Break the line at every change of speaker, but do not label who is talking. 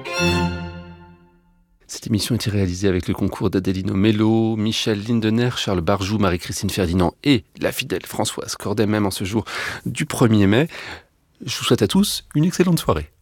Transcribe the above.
Cette émission a été réalisée avec le concours d'Adelino Mello, Michel Lindener, Charles Barjou, Marie-Christine Ferdinand et la fidèle Françoise Cordet, même en ce jour du 1er mai. Je vous souhaite à tous une excellente soirée.